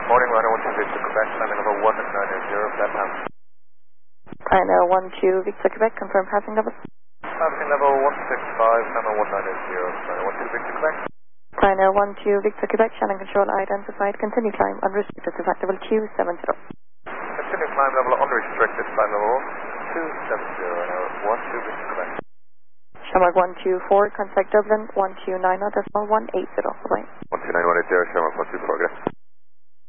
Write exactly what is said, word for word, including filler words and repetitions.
morning, runner one two Victor Quebec, landing level one nine zero, flat now. China one two Victor Quebec, confirm passing level. Passing level one six five, number one nine zero, runner one two Victor Quebec. China one two Victor Quebec, Shannon control identified, continue climb unrestricted to flight level two seven zero. Continue climb level unrestricted, climb level two seven zero, runner one two Victor Quebec. Shamrock one two four, contact Dublin one two nine zero decimal one eight zero, bye-bye. one two nine one eight zero, Shamrock one two four, good.